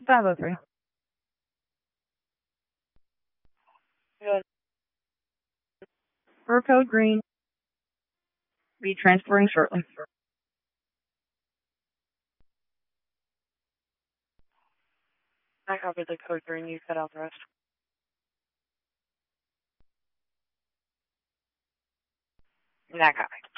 503. Good. For code green. Be transferring shortly. I copied the code green. You cut out the rest. That copy.